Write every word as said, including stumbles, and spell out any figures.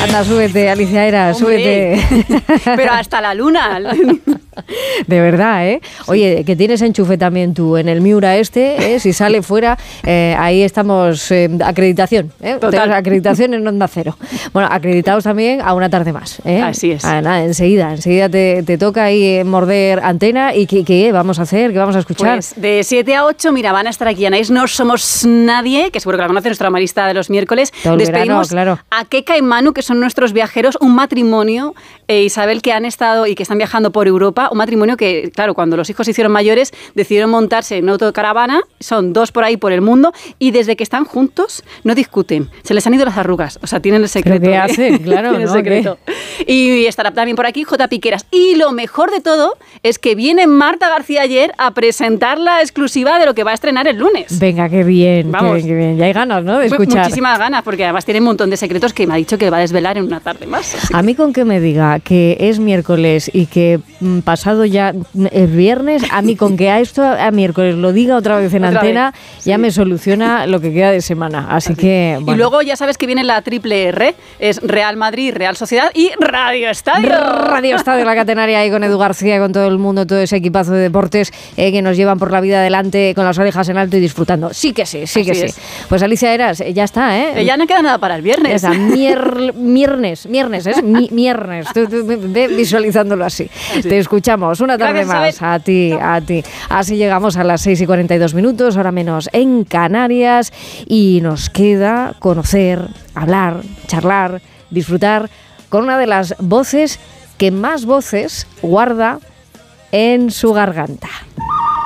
Anda, súbete, Alicia Eras, súbete. Pero hasta la luna. De verdad, ¿eh? Oye, que tienes enchufe también tú en el Miura este, ¿eh? Si sale fuera, eh, ahí estamos, eh, acreditación, ¿eh? Tenemos acreditación en Onda Cero. Bueno, acreditados también a una tarde más, ¿eh? Así es. Ah, nada, enseguida, enseguida te, te toca ahí morder antena. ¿Y qué, qué vamos a hacer? ¿Qué vamos a escuchar? Pues de siete a ocho, mira, van a estar aquí Anaís No Somos Nadie, que seguro que la conoce, nuestra marista de los miércoles. Todo el Despedimos verano, claro. a Keka y Manu, que son nuestros viajeros, un matrimonio, eh, Isabel, que han estado y que están viajando por Europa, un matrimonio que, claro, cuando los hijos se hicieron mayores, decidieron montarse en una autocaravana, son dos por ahí por el mundo, y desde que están juntos no discuten, se les han ido las arrugas, o sea, tienen el secreto. ¿Pero qué hacen? Claro, tienen ¿no? el secreto. ¿Qué? Y estará también por aquí J. Piqueras. Y lo mejor de todo es que viene Marta García ayer a presentar la exclusiva de lo que va a estrenar el lunes. Venga, qué bien, Vamos. qué, qué bien. Ya hay ganas, ¿no?, de escuchar. Muchísimas ganas, porque además tiene un montón de secretos que me ha dicho que va a desvelar en una tarde más. A mí con que me diga que es miércoles y que mm, pasado ya es viernes, a mí con que a esto a miércoles lo diga otra vez en Otra antena, vez, ya sí. me soluciona lo que queda de semana. Así, Así. que... Bueno. Y luego ya sabes que viene la triple R, es Real Madrid, Real Sociedad y Radio Estadio. Radio Estadio, la catenaria ahí con Edu García, con todo el mundo, todo ese equipazo de deportes eh, que nos llevan por la vida adelante con las orejas en alto y disfrutando. Sí que sí, sí Así que sí. es. Pues Alicia Eras, ya está, ¿eh? Eh, ya no queda nada para el viernes. Ya está, mier, miernes, miernes, es mi, miernes. Tú, tú, ve visualizándolo así. así. Te escuchamos una tarde Gracias, más. A ti, a ti. Así llegamos a las seis y cuarenta y dos minutos, ahora menos en Canarias, y nos queda conocer, hablar, charlar, disfrutar con una de las voces que más voces guarda en su garganta.